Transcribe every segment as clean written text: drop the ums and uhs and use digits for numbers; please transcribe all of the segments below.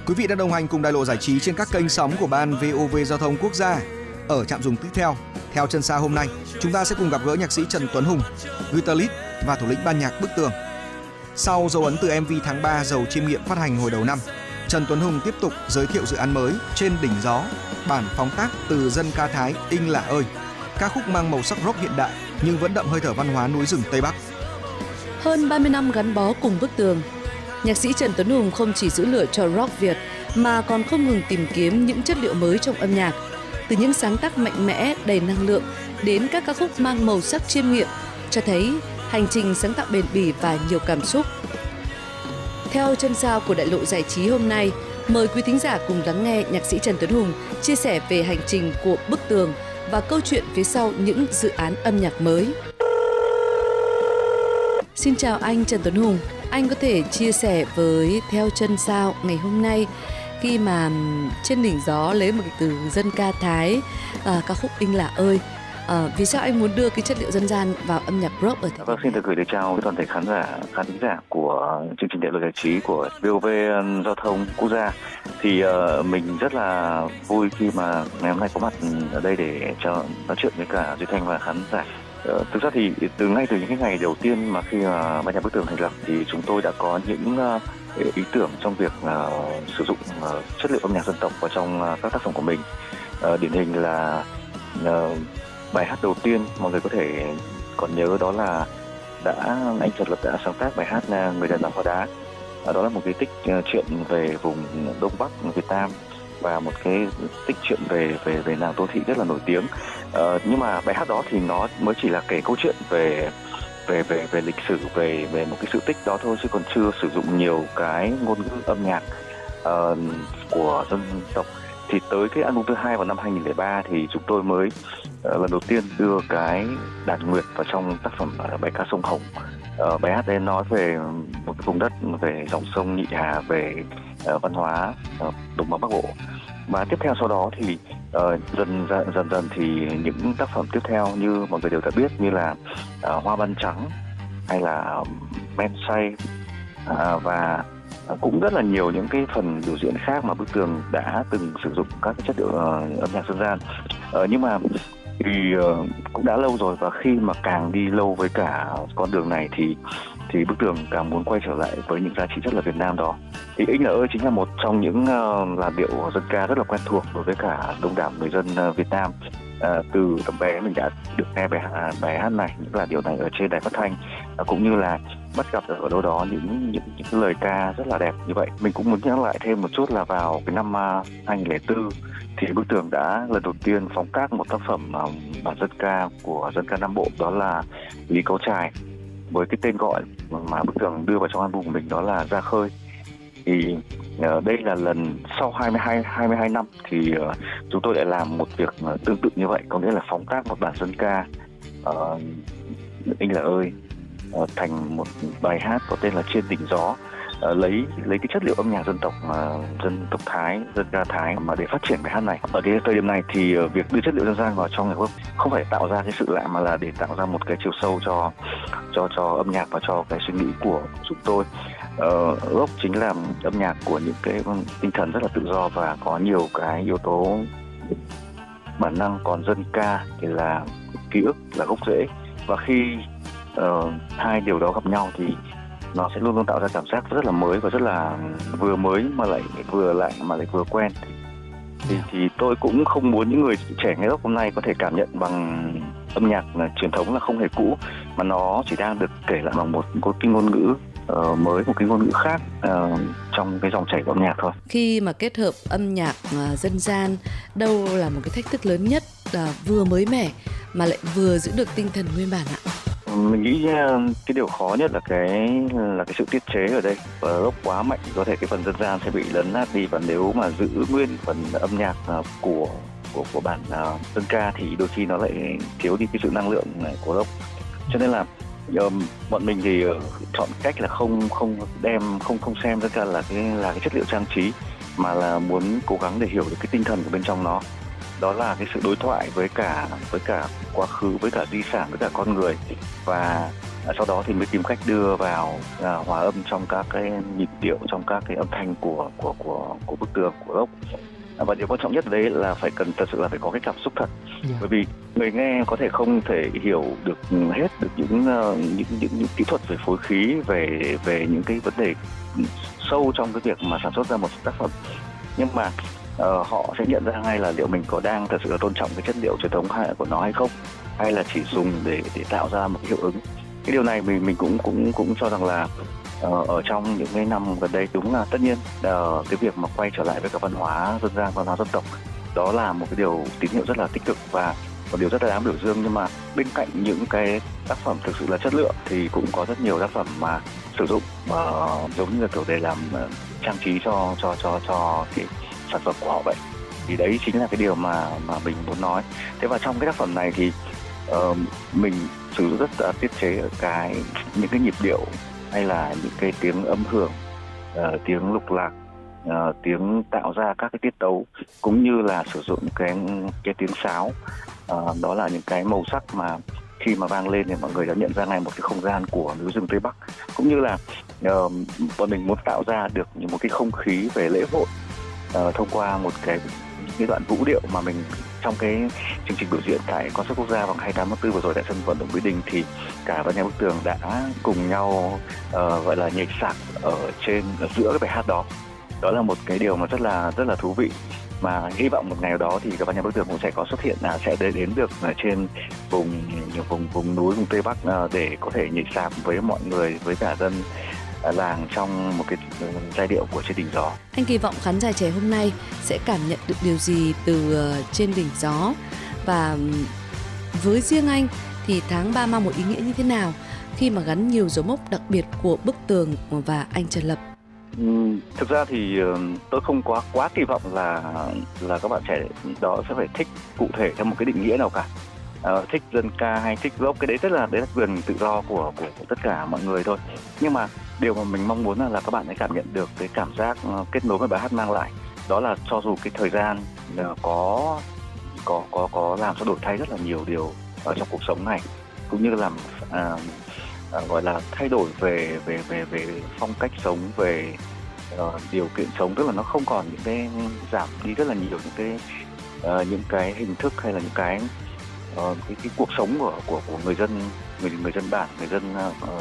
Quý vị đã đồng hành cùng Đại lộ giải trí trên các kênh sóng của Ban VOV Giao thông Quốc gia. Ở trạm dừng tiếp theo chân sao hôm nay, chúng ta sẽ cùng gặp gỡ nhạc sĩ Trần Tuấn Hùng, guitarist và thủ lĩnh ban nhạc Bức Tường. Sau dấu ấn từ MV tháng 3 giàu chiêm nghiệm phát hành hồi đầu năm, Trần Tuấn Hùng tiếp tục giới thiệu dự án mới Trên đỉnh gió, bản phóng tác từ dân ca Thái Inh Lạ ơi, ca khúc mang màu sắc rock hiện đại nhưng vẫn đậm hơi thở văn hóa núi rừng Tây Bắc. Hơn 30 năm gắn bó cùng Bức Tường, nhạc sĩ Trần Tuấn Hùng không chỉ giữ lửa cho rock Việt mà còn không ngừng tìm kiếm những chất liệu mới trong âm nhạc, từ những sáng tác mạnh mẽ đầy năng lượng đến các ca khúc mang màu sắc chiêm nghiệm, cho thấy hành trình sáng tạo bền bỉ và nhiều cảm xúc. Theo chân sao của Đại lộ giải trí hôm nay, mời quý thính giả cùng lắng nghe nhạc sĩ Trần Tuấn Hùng chia sẻ về hành trình của Bức Tường và câu chuyện phía sau những dự án âm nhạc mới. Xin chào anh Trần Tuấn Hùng, anh có thể chia sẻ với Theo chân sao ngày hôm nay khi mà Trên đỉnh gió lấy một cái từ dân ca Thái, ca khúc Inh Lạ ơi. Vì sao anh muốn đưa cái chất liệu dân gian vào âm nhạc rock ở thế? Vâng, xin được gửi lời chào với toàn thể khán thính giả của chương trình Đại lộ giải trí của VOV Giao thông Quốc gia. Thì mình rất là vui khi mà ngày hôm nay có mặt ở đây để nói chuyện với cả Duy Thanh và khán giả. Thực ra thì ngay từ những cái ngày đầu tiên mà khi ban nhạc Bức Tường thành lập thì chúng tôi đã có những ý tưởng trong việc sử dụng chất liệu âm nhạc dân tộc vào trong các tác phẩm của mình. Điển hình là bài hát đầu tiên mọi người có thể còn nhớ đó là anh Trần Lập đã sáng tác bài hát Người đàn bà hóa đá. Đó là một cái tích truyện về vùng Đông Bắc Việt Nam và một cái tích truyện về nàng Tô Thị rất là nổi tiếng. Nhưng mà bài hát đó thì nó mới chỉ là kể câu chuyện về lịch sử, về một cái sự tích đó thôi, chứ còn chưa sử dụng nhiều cái ngôn ngữ âm nhạc của dân tộc. Thì tới cái album thứ hai vào năm 2003 thì chúng tôi mới lần đầu tiên đưa cái đàn nguyệt vào trong tác phẩm bài ca Sông Hồng. Bài hát đấy nói về một cái vùng đất, về dòng sông Nhị Hà, về văn hóa đồng bằng Bắc Bộ. Và tiếp theo sau đó thì dần dần thì những tác phẩm tiếp theo như mọi người đều đã biết, như là Hoa Ban Trắng hay là Men Say và cũng rất là nhiều những cái phần biểu diễn khác mà Bức Tường đã từng sử dụng các cái chất liệu âm nhạc dân gian. Nhưng mà thì cũng đã lâu rồi, và khi mà càng đi lâu với cả con đường này thì Bức Tường càng muốn quay trở lại với những giá trị rất là Việt Nam đó. Thì Inh Lạ ơi chính là một trong những làn điệu dân ca rất là quen thuộc đối với cả đông đảo người dân Việt Nam. Từ tầm bé mình đã được nghe bài hát này, những làn điệu này ở trên đài phát thanh, cũng như là bắt gặp ở đâu đó những lời ca rất là đẹp như vậy. Mình cũng muốn nhắc lại thêm một chút là vào cái năm 2004 thì Bức Tường đã lần đầu tiên phóng tác một tác phẩm bản dân ca của dân ca Nam Bộ, đó là Lý Cấu Trài, với cái tên gọi mà Bức Tường đưa vào trong album của mình đó là Ra Khơi. Thì đây là lần sau 22 năm thì chúng tôi lại làm một việc tương tự như vậy, có nghĩa là phóng tác một bản dân ca Inh Lạ ơi thành một bài hát có tên là Trên đỉnh gió, lấy cái chất liệu âm nhạc dân tộc Thái, dân ca Thái mà để phát triển bài hát này. Ở cái thời điểm này thì việc đưa chất liệu dân gian vào trong nhạc rock không phải tạo ra cái sự lạ, mà là để tạo ra một cái chiều sâu cho âm nhạc và cho cái suy nghĩ của chúng tôi. Rock chính là âm nhạc của những cái tinh thần rất là tự do và có nhiều cái yếu tố bản năng, còn dân ca thì là ký ức, là gốc rễ, và khi hai điều đó gặp nhau thì nó sẽ luôn luôn tạo ra cảm giác rất là mới và rất là vừa mới mà lại vừa lạ mà lại vừa quen. Thì tôi cũng không muốn những người trẻ nghe rock hôm nay có thể cảm nhận bằng âm nhạc truyền thống là không hề cũ, mà nó chỉ đang được kể lại bằng một cái ngôn ngữ mới, một cái ngôn ngữ khác trong cái dòng chảy của âm nhạc thôi. Khi mà kết hợp âm nhạc dân gian, đâu là một cái thách thức lớn nhất, vừa mới mẻ mà lại vừa giữ được tinh thần nguyên bản ạ? Mình nghĩ cái điều khó nhất là cái sự tiết chế ở đây. Rock quá mạnh có thể cái phần dân gian sẽ bị lấn át đi, và nếu mà giữ nguyên phần âm nhạc của bản dân ca thì đôi khi nó lại thiếu đi cái sự năng lượng này của rock. Cho nên là bọn mình thì chọn cách là không xem dân ca là cái chất liệu trang trí, mà là muốn cố gắng để hiểu được cái tinh thần của bên trong nó. Đó là cái sự đối thoại với cả quá khứ, với cả di sản, với cả con người, và Sau đó thì mới tìm cách đưa vào hòa âm trong các cái nhịp điệu, trong các cái âm thanh của bức tường, của gốc. Và điều quan trọng nhất ở đây là thật sự là phải có cái cảm xúc thật. Bởi vì người nghe có thể không thể hiểu được hết được những kỹ thuật về phối khí, về những cái vấn đề sâu trong cái việc mà sản xuất ra một tác phẩm, nhưng mà họ sẽ nhận ra ngay là liệu mình có đang thật sự là tôn trọng cái chất liệu truyền thống của nó hay không, hay là chỉ dùng để tạo ra một cái hiệu ứng. Cái điều này mình cũng cho rằng là ở trong những cái năm gần đây, đúng là tất nhiên cái việc mà quay trở lại với cả văn hóa dân gian, văn hóa dân tộc, đó là một cái điều tín hiệu rất là tích cực và một điều rất là đáng biểu dương. Nhưng mà bên cạnh những cái tác phẩm thực sự là chất lượng thì cũng có rất nhiều tác phẩm mà sử dụng giống như là kiểu để làm trang trí cho cái sản phẩm của họ vậy. Thì đấy chính là cái điều mà mình muốn nói. Thế và trong cái tác phẩm này thì mình sử dụng rất là tiết chế ở những cái nhịp điệu, hay là những cái tiếng âm hưởng, tiếng lục lạc, tiếng tạo ra các cái tiết tấu, cũng như là sử dụng cái tiếng sáo. Đó là những cái màu sắc mà khi mà vang lên thì mọi người đã nhận ra ngay một cái không gian của núi rừng Tây Bắc, cũng như là bọn mình muốn tạo ra được một cái không khí về lễ hội thông qua một cái đoạn vũ điệu mà mình trong cái chương trình biểu diễn tại Concert Quốc gia vào ngày 28 tháng 4 vừa rồi tại sân vận động Mỹ Đình, thì cả ban nhạc bức tường đã cùng nhau gọi là nhảy sạp ở giữa cái bài hát đó. Đó là một cái điều mà rất là thú vị, mà hy vọng một ngày nào đó thì các ban nhạc bức tường cũng sẽ có xuất hiện, sẽ đến được trên vùng núi, vùng Tây Bắc để có thể nhảy sạp với mọi người, với cả dân làng trong một cái giai điệu của Trên Đỉnh Gió. Anh kỳ vọng khán giả trẻ hôm nay sẽ cảm nhận được điều gì từ Trên Đỉnh Gió, và với riêng anh thì tháng 3 mang một ý nghĩa như thế nào khi mà gắn nhiều dấu mốc đặc biệt của bức tường và anh Trần Lập? Thực ra thì tôi không quá kỳ vọng là các bạn trẻ đó sẽ phải thích cụ thể theo một cái định nghĩa nào cả. Thích dân ca hay thích rock, cái đấy là quyền tự do của tất cả mọi người thôi. Nhưng mà điều mà mình mong muốn là các bạn hãy cảm nhận được cái cảm giác kết nối với bài hát mang lại. Đó là cho dù cái thời gian có làm cho đổi thay rất là nhiều điều ở trong cuộc sống này, cũng như làm gọi là thay đổi về phong cách sống, về điều kiện sống, tức là nó không còn những cái giảm đi rất là nhiều những cái hình thức, hay là những cái cuộc sống của người dân bản, người dân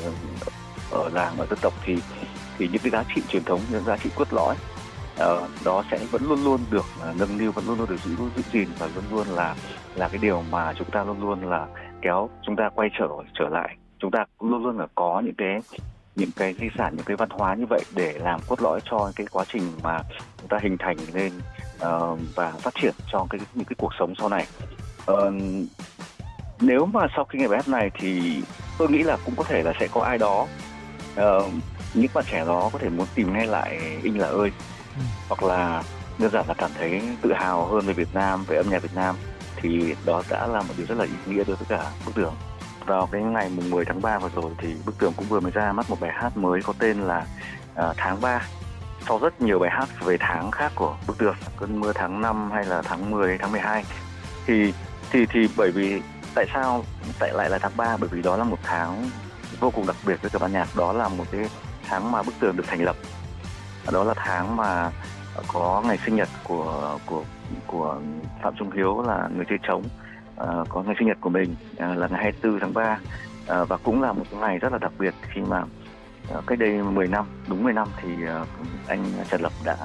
ở làng, ở dân tộc, thì những cái giá trị truyền thống, những giá trị cốt lõi đó sẽ vẫn luôn luôn được nâng niu, vẫn luôn luôn được giữ gìn, và luôn luôn là cái điều mà chúng ta luôn luôn là kéo chúng ta quay trở lại. Chúng ta cũng luôn luôn là có những cái di sản, những cái văn hóa như vậy để làm cốt lõi cho cái quá trình mà chúng ta hình thành lên và phát triển cho những cái cuộc sống sau này. Nếu mà sau khi nghe bài hát này thì tôi nghĩ là cũng có thể là sẽ có ai đó, những bạn trẻ đó có thể muốn tìm nghe lại Anh Là Ơi, hoặc là đơn giản là cảm thấy tự hào hơn về Việt Nam, về âm nhạc Việt Nam, thì đó đã là một điều rất là ý nghĩa đối với cả Bức Tường. Vào cái ngày 10 tháng 3 vừa rồi thì Bức Tường cũng vừa mới ra mắt một bài hát mới có tên là Tháng 3. Sau rất nhiều bài hát về tháng khác của Bức Tường, Cơn Mưa tháng 5 hay là tháng 10, tháng 12, thì bởi vì tại sao lại là tháng 3? Bởi vì đó là một tháng vô cùng đặc biệt với cả ban nhạc. Đó là một cái tháng mà Bức Tường được thành lập. Đó là tháng mà có ngày sinh nhật của Phạm Trung Hiếu, là người chơi trống, có ngày sinh nhật của mình là ngày 24 tháng 3, và cũng là một ngày rất là đặc biệt khi mà cách đây 10 năm, đúng 10 năm thì anh Trần Lập đã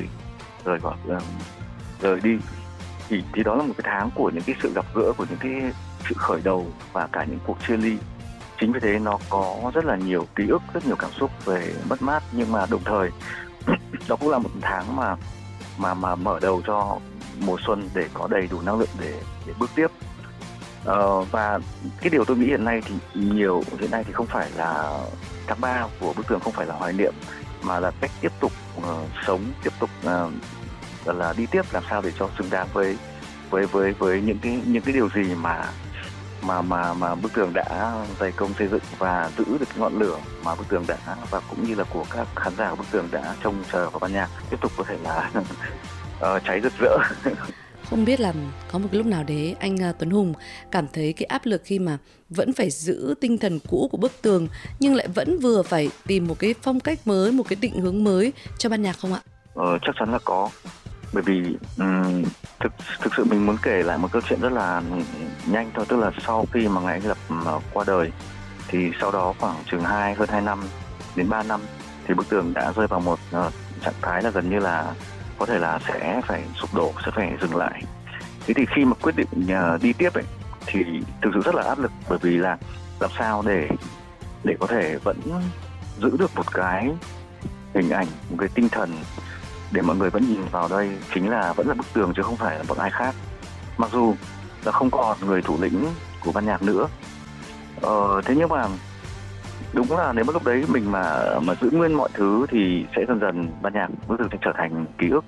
rời đi. Thì đó là một cái tháng của những cái sự gặp gỡ, của những cái sự khởi đầu và cả những cuộc chia ly. Chính vì thế nó có rất là nhiều ký ức, rất nhiều cảm xúc về mất mát, nhưng mà đồng thời đó cũng là một tháng mà mở đầu cho mùa xuân để có đầy đủ năng lượng để bước tiếp. Và cái điều tôi nghĩ hiện nay thì không phải là tháng 3 của Bức Tường không phải là hoài niệm, mà là cách tiếp tục sống, tiếp tục là đi tiếp làm sao để cho xứng đáng với những cái điều gì mà Bức Tường đã dày công xây dựng, và giữ được cái ngọn lửa mà Bức Tường đã, và cũng như là của các khán giả của Bức Tường đã trông chờ vào ban nhạc tiếp tục có thể là cháy rực rỡ. Không biết là có một cái lúc nào đấy anh Tuấn Hùng cảm thấy cái áp lực khi mà vẫn phải giữ tinh thần cũ của Bức Tường nhưng lại vẫn vừa phải tìm một cái phong cách mới, một cái định hướng mới cho ban nhạc không ạ? Chắc chắn là có. Bởi vì thực sự mình muốn kể lại một câu chuyện rất là nhanh thôi. Tức là sau khi mà ngày anh Lập qua đời thì sau đó khoảng chừng hơn 2 năm đến 3 năm thì Bức Tường đã rơi vào một trạng thái là gần như là có thể là sẽ phải sụp đổ, sẽ phải dừng lại. Thế thì khi mà quyết định đi tiếp ấy thì thực sự rất là áp lực, bởi vì là làm sao để có thể vẫn giữ được một cái hình ảnh, một cái tinh thần để mọi người vẫn nhìn vào đây chính là vẫn là Bức Tường chứ không phải là một ai khác. Mặc dù là không còn người thủ lĩnh của ban nhạc nữa, thế nhưng mà đúng là nếu mà lúc đấy mình mà giữ nguyên mọi thứ thì sẽ dần dần ban nhạc Bức Tường sẽ trở thành ký ức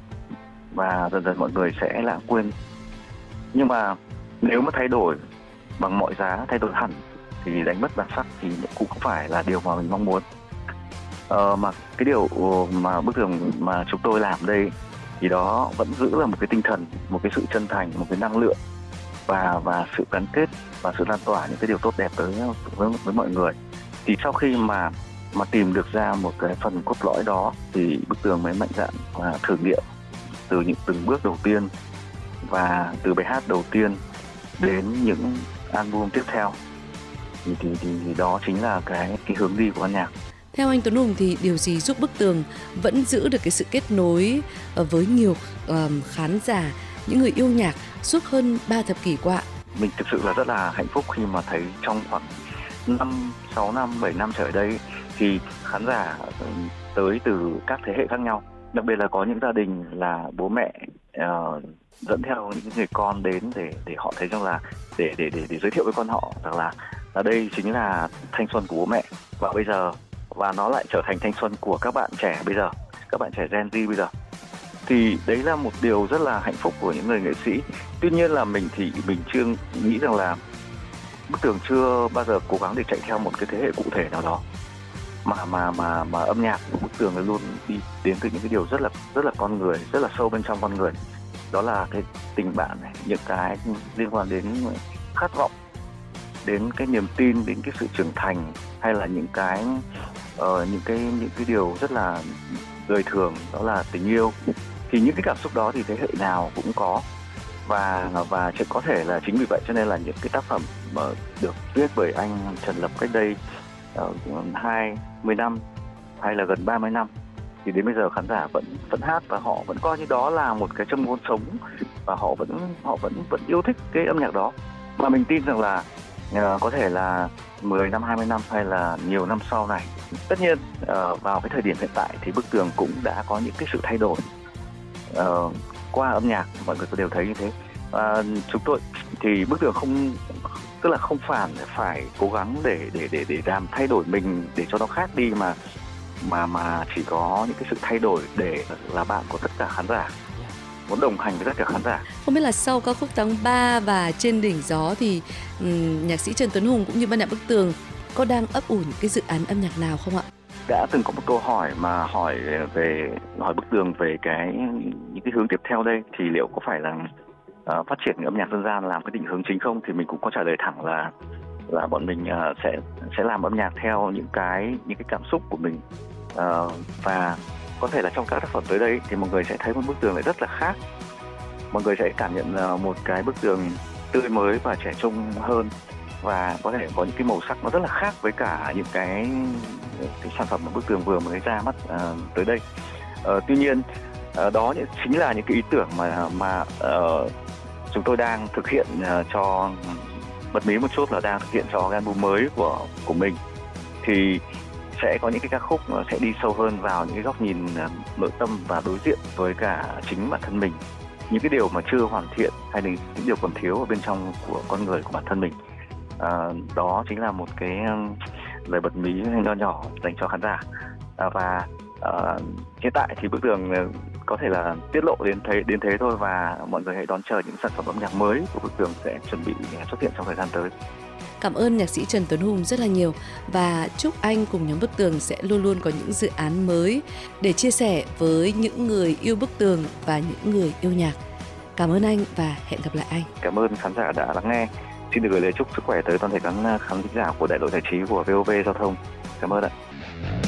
và dần dần mọi người sẽ lãng quên. Nhưng mà nếu mà thay đổi bằng mọi giá, thay đổi hẳn thì đánh mất bản sắc thì cũng không phải là điều mà mình mong muốn. Mà cái điều mà Bức Tường mà chúng tôi làm đây thì đó vẫn giữ là một cái tinh thần, một cái sự chân thành, một cái năng lượng và sự gắn kết và sự lan tỏa những cái điều tốt đẹp với mọi người. Thì sau khi mà tìm được ra một cái phần cốt lõi đó thì Bức Tường mới mạnh dạn thử nghiệm từ những từng bước đầu tiên và từ bài hát đầu tiên đến những album tiếp theo thì đó chính là cái hướng đi của ban nhạc. Theo anh Tuấn Hùng thì điều gì giúp Bức Tường vẫn giữ được cái sự kết nối với nhiều khán giả, những người yêu nhạc suốt hơn 3 thập kỷ qua? Mình thực sự là rất là hạnh phúc khi mà thấy trong khoảng 5, 6 năm, 7 năm trở lại đây thì khán giả tới từ các thế hệ khác nhau. Đặc biệt là có những gia đình là bố mẹ dẫn theo những người con đến để họ thấy rằng là để giới thiệu với con họ rằng là đây chính là thanh xuân của bố mẹ và bây giờ, và nó lại trở thành thanh xuân của các bạn trẻ bây giờ, các bạn trẻ Gen Z bây giờ. Thì đấy là một điều rất là hạnh phúc của những người nghệ sĩ. Tuy nhiên là mình chưa nghĩ rằng là Bức Tường chưa bao giờ cố gắng để chạy theo một cái thế hệ cụ thể nào đó, mà âm nhạc của Bức Tường luôn đi đến từ những cái điều rất là con người, rất là sâu bên trong con người. Đó là cái tình bạn này, những cái liên quan đến khát vọng, đến cái niềm tin, đến cái sự trưởng thành, hay là những cái điều rất là đời thường, đó là tình yêu. Thì những cái cảm xúc đó thì thế hệ nào cũng có, và có thể là chính vì vậy cho nên là những cái tác phẩm mà được viết bởi anh Trần Lập cách đây 20 năm hay là gần 30 năm thì đến bây giờ khán giả vẫn hát và họ vẫn coi như đó là một cái châm ngôn sống, và họ vẫn yêu thích cái âm nhạc đó. Mà mình tin rằng là có thể là 10 năm, 20 năm hay là nhiều năm sau này, tất nhiên vào cái thời điểm hiện tại thì Bức Tường cũng đã có những cái sự thay đổi qua âm nhạc, mọi người đều thấy như thế. Chúng tôi thì Bức Tường không phải cố gắng để làm thay đổi mình để cho nó khác đi, mà chỉ có những cái sự thay đổi để là bạn của tất cả khán giả, muốn đồng hành với tất cả khán giả. Không biết là sau ca khúc Tháng 3 và Trên Đỉnh Gió thì nhạc sĩ Trần Tuấn Hùng cũng như ban nhạc Bức Tường có đang ấp ủ những cái dự án âm nhạc nào không ạ? Đã từng có một câu hỏi mà hỏi Bức Tường về những cái hướng tiếp theo đây, thì liệu có phải là phát triển âm nhạc dân gian làm cái định hướng chính không, thì mình cũng có trả lời thẳng là bọn mình sẽ làm âm nhạc theo những cái cảm xúc của mình, và có thể là trong các tác phẩm tới đây thì mọi người sẽ thấy một Bức Tường lại rất là khác. Mọi người sẽ cảm nhận một cái Bức Tường tươi mới và trẻ trung hơn, và có thể có những cái màu sắc nó rất là khác với cả những cái sản phẩm mà Bức Tường vừa mới ra mắt tới đây. Tuy nhiên đó chính là những cái ý tưởng mà chúng tôi đang thực hiện cho bật mí một chút, là đang thực hiện cho cái album mới của mình. Thì sẽ có những cái ca khúc sẽ đi sâu hơn vào những cái góc nhìn nội tâm và đối diện với cả chính bản thân mình, những cái điều mà chưa hoàn thiện hay là những điều còn thiếu ở bên trong của con người của bản thân mình. Đó chính là một cái lời bật mí nho nhỏ dành cho khán giả. Và hiện tại thì Bức Tường có thể là tiết lộ đến thế thôi, và mọi người hãy đón chờ những sản phẩm âm nhạc mới của Bức Tường sẽ chuẩn bị xuất hiện trong thời gian tới. Cảm ơn nhạc sĩ Trần Tuấn Hùng rất là nhiều, và chúc anh cùng nhóm Bức Tường sẽ luôn luôn có những dự án mới để chia sẻ với những người yêu Bức Tường và những người yêu nhạc. Cảm ơn anh và hẹn gặp lại anh. Cảm ơn khán giả đã lắng nghe. Xin được gửi lời chúc sức khỏe tới toàn thể các khán giả của Đại lộ Giải trí của VOV Giao thông. Cảm ơn ạ.